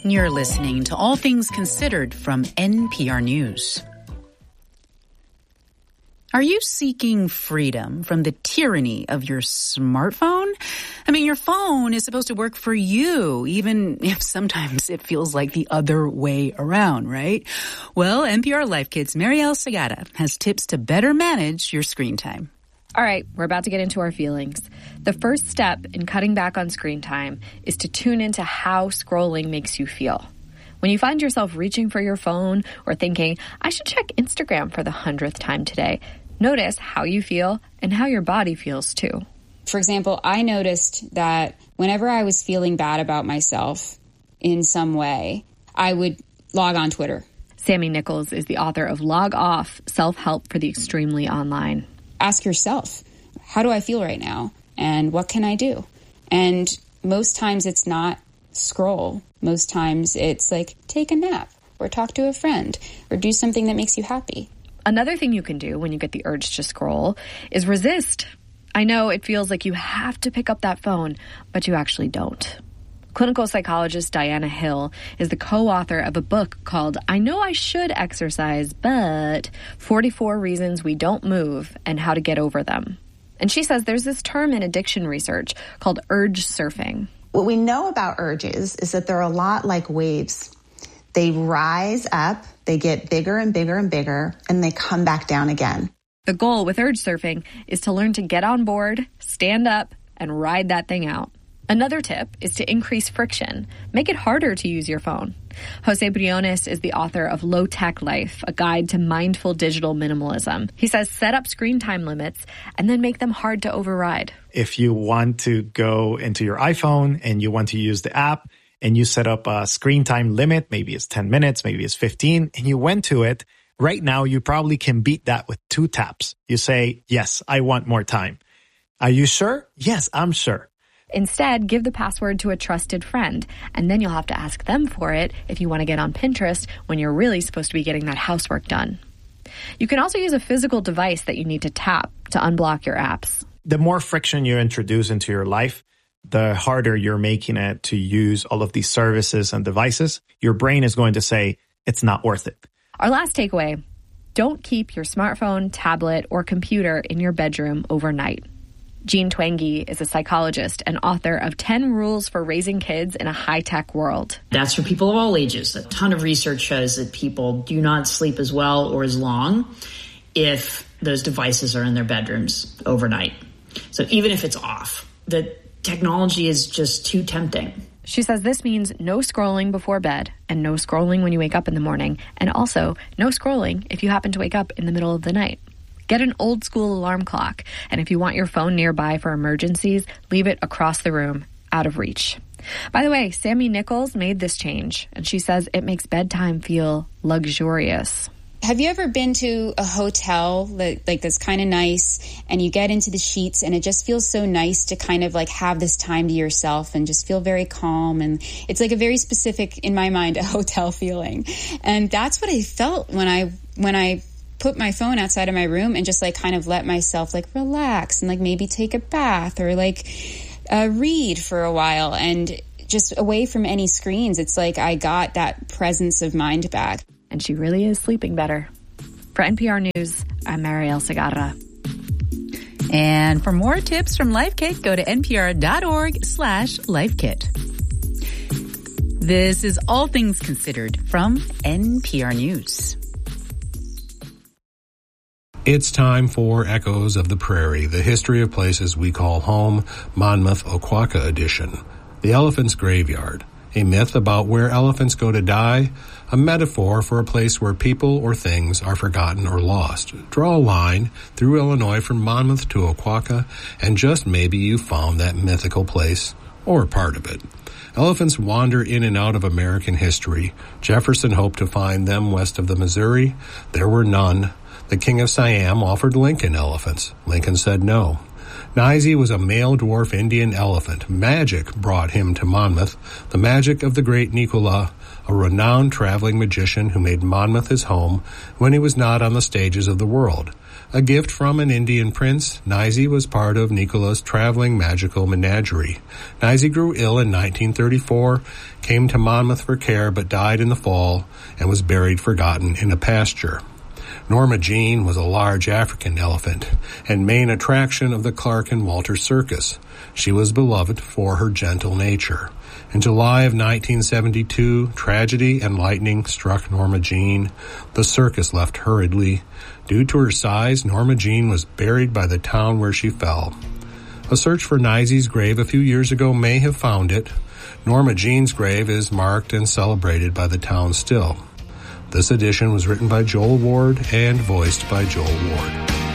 You're listening to All Things Considered from NPR News. Are you seeking freedom from the tyranny of your smartphone? I mean, your phone is supposed to work for you, even if sometimes it feels like the other way around, right? Well, NPR Life Kit's Marielle Segarra has tips to better manage your screen time. All right, we're about to get into our feelings. The first step in cutting back on screen time is to tune into how scrolling makes you feel. When you find yourself reaching for your phone or thinking, I should check Instagram for the 100th time today, notice how you feel and how your body feels too. For example, I noticed that whenever I was feeling bad about myself in some way, I would log on Twitter. Sammy Nichols is the author of Log Off, Self-Help for the Extremely Online. Ask yourself, how do I feel right now? And what can I do? And most times it's not scroll. Most times it's like take a nap or talk to a friend or do something that makes you happy. Another thing you can do when you get the urge to scroll is resist. I know it feels like you have to pick up that phone, but you actually don't. Clinical psychologist Diana Hill is the co-author of a book called I Know I Should Exercise, but 44 Reasons We Don't Move and How to Get Over Them. And she says there's this term in addiction research called urge surfing. What we know about urges is that they're a lot like waves. They rise up, they get bigger and bigger and bigger, and they come back down again. The goal with urge surfing is to learn to get on board, stand up, and ride that thing out. Another tip is to increase friction. Make it harder to use your phone. Jose Briones is the author of Low Tech Life, a guide to mindful digital minimalism. He says set up screen time limits and then make them hard to override. If you want to go into your iPhone and you want to use the app and you set up a screen time limit, maybe it's 10 minutes, maybe it's 15, and you went to it, right now you probably can beat that with 2 taps. You say, yes, I want more time. Are you sure? Yes, I'm sure. Instead, give the password to a trusted friend, and then you'll have to ask them for it if you want to get on Pinterest when you're really supposed to be getting that housework done. You can also use a physical device that you need to tap to unblock your apps. The more friction you introduce into your life, the harder you're making it to use all of these services and devices. Your brain is going to say, it's not worth it. Our last takeaway, don't keep your smartphone, tablet, or computer in your bedroom overnight. Jean Twenge is a psychologist and author of 10 Rules for Raising Kids in a High-Tech World. That's for people of all ages. A ton of research shows that people do not sleep as well or as long if those devices are in their bedrooms overnight. So even if it's off, the technology is just too tempting. She says this means no scrolling before bed and no scrolling when you wake up in the morning, and also no scrolling if you happen to wake up in the middle of the night. Get an old school alarm clock, and if you want your phone nearby for emergencies, leave it across the room, out of reach. By the way, Sammy Nichols made this change, and she says it makes bedtime feel luxurious. Have you ever been to a hotel that's kind of nice, and you get into the sheets and it just feels so nice to kind of like have this time to yourself and just feel very calm, and it's like a very specific, in my mind, a hotel feeling. And that's what I felt when I put my phone outside of my room and just like kind of let myself like relax and like maybe take a bath or like read for a while and just away from any screens. It's like I got that presence of mind back. And she really is sleeping better. For NPR News, I'm Marielle Segarra. And for more tips from Life Kit, go to npr.org/lifekit. This is All Things Considered from NPR News. It's time for Echoes of the Prairie, the history of places we call home, Monmouth Oquawka edition. The Elephant's Graveyard, a myth about where elephants go to die, a metaphor for a place where people or things are forgotten or lost. Draw a line through Illinois from Monmouth to Oquawka, and just maybe you found that mythical place, or part of it. Elephants wander in and out of American history. Jefferson hoped to find them west of the Missouri. There were none. The King of Siam offered Lincoln elephants. Lincoln said no. Neisy was a male dwarf Indian elephant. Magic brought him to Monmouth, the magic of the great Nicola, a renowned traveling magician who made Monmouth his home when he was not on the stages of the world. A gift from an Indian prince, Neisy was part of Nicola's traveling magical menagerie. Neisy grew ill in 1934, came to Monmouth for care, but died in the fall and was buried forgotten in a pasture. Norma Jean was a large African elephant and main attraction of the Clark and Walter Circus. She was beloved for her gentle nature. In July of 1972, tragedy and lightning struck Norma Jean. The circus left hurriedly. Due to her size, Norma Jean was buried by the town where she fell. A search for Neisy's grave a few years ago may have found it. Norma Jean's grave is marked and celebrated by the town still. This edition was written by Joel Ward and voiced by Joel Ward.